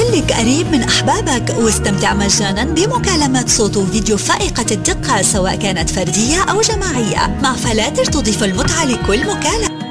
خليك قريب من أحبابك واستمتع مجانا بمكالمات صوت وفيديو فائقة الدقة، سواء كانت فردية أو جماعية، مع فلاتر تضيف المتعة لكل مكالمة.